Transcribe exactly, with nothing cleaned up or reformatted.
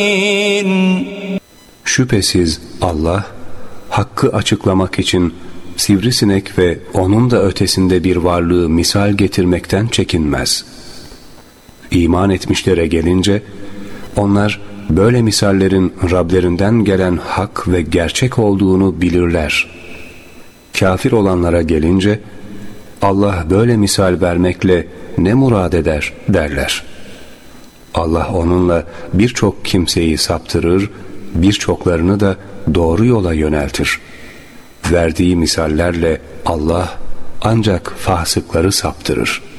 Şüphesiz Allah, hakkı açıklamak için sivrisinek ve onun da ötesinde bir varlığı misal getirmekten çekinmez. İman etmişlere gelince, onlar böyle misallerin Rablerinden gelen hak ve gerçek olduğunu bilirler. Kafir olanlara gelince, Allah böyle misal vermekle ne murad eder derler. Allah onunla birçok kimseyi saptırır, birçoklarını da doğru yola yöneltir. Verdiği misallerle Allah ancak fasıkları saptırır.